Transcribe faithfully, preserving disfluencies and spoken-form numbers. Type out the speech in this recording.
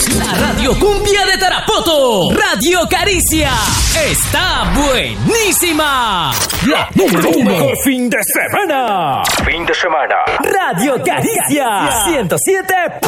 La Radio Cumbia de Tarapoto. Radio Caricia. Está buenísima. La número uno. Mejor fin de semana. Fin de semana. Radio Caricia. ciento siete